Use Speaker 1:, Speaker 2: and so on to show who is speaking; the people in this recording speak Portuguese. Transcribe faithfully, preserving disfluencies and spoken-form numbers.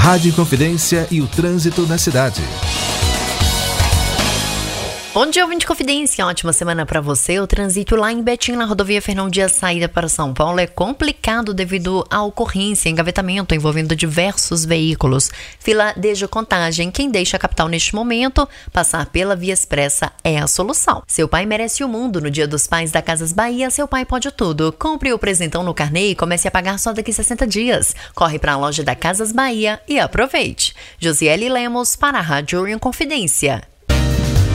Speaker 1: Rádio Inconfidência e o trânsito na cidade.
Speaker 2: Bom dia, ouvinte Confidência. Ótima semana para você. O trânsito lá em Betim, na rodovia Fernão Dias, saída para São Paulo, é complicado devido à ocorrência, engavetamento envolvendo diversos veículos. Fila desde Contagem. Quem deixa a capital neste momento, passar pela Via Expressa é a solução. Seu pai merece o mundo. No Dia dos Pais da Casas Bahia, seu pai pode tudo. Compre o presentão no carnê e comece a pagar só daqui sessenta dias. Corre para a loja da Casas Bahia e aproveite. Josiele Lemos para a Rádio Inconfidência.